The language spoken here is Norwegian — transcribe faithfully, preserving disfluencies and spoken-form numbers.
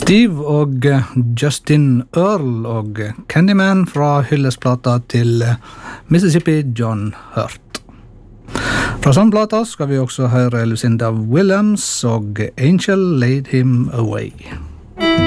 Steve og Justin Earl og Candyman fra hyllestplata til Mississippi John Hurt. Fra samme plata skal vi også høre Lucinda Williams og Angel Laid Him Away.